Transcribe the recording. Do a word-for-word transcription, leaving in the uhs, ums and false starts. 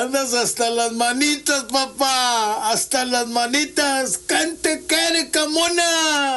Andas hasta las manitas, papá. Hasta las manitas. Cante, care, camona.